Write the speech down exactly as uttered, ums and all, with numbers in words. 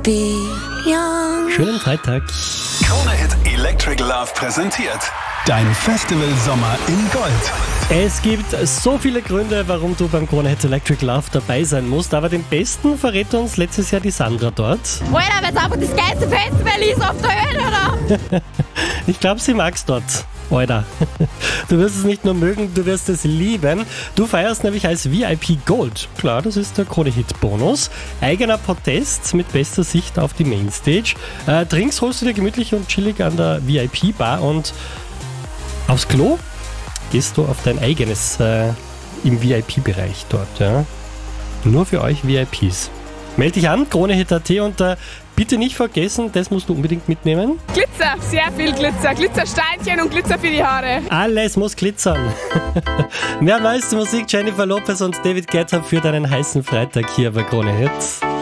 be young. Schönen Freitag. Krone-Hit Electric Love präsentiert dein Festival-Sommer in Gold. Es gibt so viele Gründe, warum du beim Krone-Hit Electric Love dabei sein musst, aber den besten verrät uns letztes Jahr die Sandra dort. Alter, weil es einfach das geilste Festival ist auf der Höhe, oder? Ich glaube, sie mag's dort. Alter. Du wirst es nicht nur mögen, du wirst es lieben. Du feierst nämlich als V I P Gold. Klar, das ist der Krone-Hit-Bonus. Eigener Podest mit bester Sicht auf die Mainstage. Äh, Drinks holst du dir gemütlich und chillig an der V I P-Bar und aufs Klo gehst du auf dein eigenes äh, im V I P-Bereich dort. Ja? Nur für euch V I Ps. Meld dich an, Krone-Hit Punkt at und äh, bitte nicht vergessen, das musst du unbedingt mitnehmen. Glitzer, sehr viel Glitzer. Glitzersteinchen und Glitzer für die Haare. Alles muss glitzern. Mehr meiste Musik, Jennifer Lopez und David Guetta für deinen heißen Freitag hier bei Krone Hit.